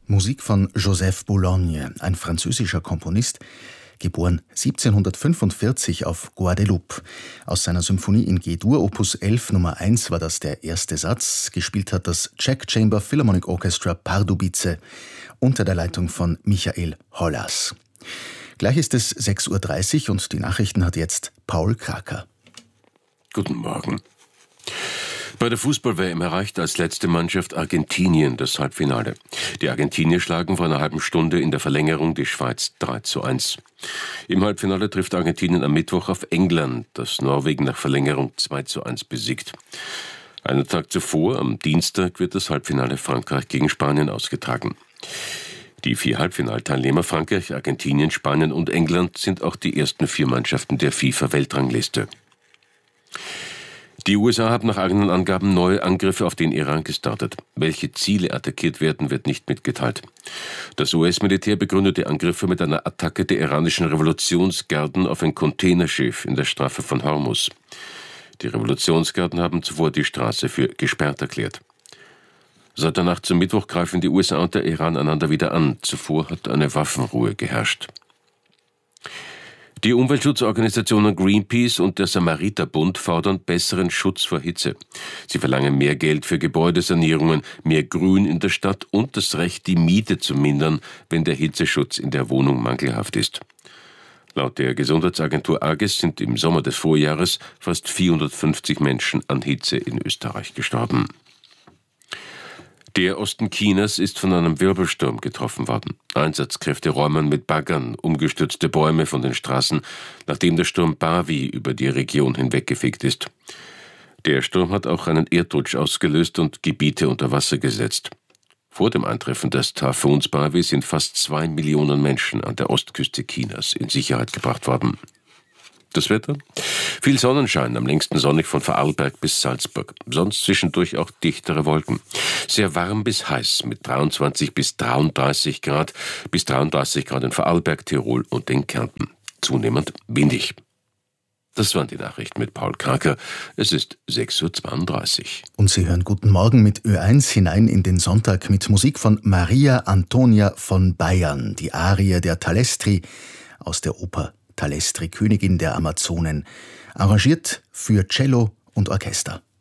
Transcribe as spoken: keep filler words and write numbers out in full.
Musik von Joseph Boulogne, ein französischer Komponist, geboren siebzehnhundertfünfundvierzig auf Guadeloupe. Aus seiner Symphonie in G-Dur, Opus elf Nummer eins, war das der erste Satz. Gespielt hat das Czech Chamber Philharmonic Orchestra Pardubice unter der Leitung von Michael Hollas. Gleich ist es sechs Uhr dreißig und die Nachrichten hat jetzt Paul Kraker. Guten Morgen. Bei der Fußball-W M erreicht als letzte Mannschaft Argentinien das Halbfinale. Die Argentinier schlagen vor einer halben Stunde in der Verlängerung die Schweiz drei zu eins. Im Halbfinale trifft Argentinien am Mittwoch auf England, das Norwegen nach Verlängerung zwei zu eins besiegt. Einen Tag zuvor, am Dienstag, wird das Halbfinale Frankreich gegen Spanien ausgetragen. Die vier Halbfinalteilnehmer Frankreich, Argentinien, Spanien und England sind auch die ersten vier Mannschaften der FIFA-Weltrangliste. Die U S A haben nach eigenen Angaben neue Angriffe auf den Iran gestartet. Welche Ziele attackiert werden, wird nicht mitgeteilt. Das U S-Militär begründete Angriffe mit einer Attacke der iranischen Revolutionsgarden auf ein Containerschiff in der Straße von Hormuz. Die Revolutionsgarden haben zuvor die Straße für gesperrt erklärt. Seit der Nacht zum Mittwoch greifen die U S A und der Iran einander wieder an. Zuvor hat eine Waffenruhe geherrscht. Die Umweltschutzorganisationen Greenpeace und der Samariterbund fordern besseren Schutz vor Hitze. Sie verlangen mehr Geld für Gebäudesanierungen, mehr Grün in der Stadt und das Recht, die Miete zu mindern, wenn der Hitzeschutz in der Wohnung mangelhaft ist. Laut der Gesundheitsagentur AGES sind im Sommer des Vorjahres fast vierhundertfünfzig Menschen an Hitze in Österreich gestorben. Der Osten Chinas ist von einem Wirbelsturm getroffen worden. Einsatzkräfte räumen mit Baggern umgestürzte Bäume von den Straßen, nachdem der Sturm Bavi über die Region hinweggefegt ist. Der Sturm hat auch einen Erdrutsch ausgelöst und Gebiete unter Wasser gesetzt. Vor dem Eintreffen des Taifuns Bavi sind fast zwei Millionen Menschen an der Ostküste Chinas in Sicherheit gebracht worden. Das Wetter? Viel Sonnenschein, am längsten sonnig von Vorarlberg bis Salzburg. Sonst zwischendurch auch dichtere Wolken. Sehr warm bis heiß mit dreiundzwanzig bis dreiunddreißig Grad, bis dreiunddreißig Grad in Vorarlberg, Tirol und in Kärnten. Zunehmend windig. Das waren die Nachrichten mit Paul Kraker. Es ist sechs Uhr zweiunddreißig. Und Sie hören Guten Morgen mit Ö eins hinein in den Sonntag mit Musik von Maria Antonia von Bayern, die Arie der Talestri aus der Oper Talestri, Königin der Amazonen, arrangiert für Cello und Orchester.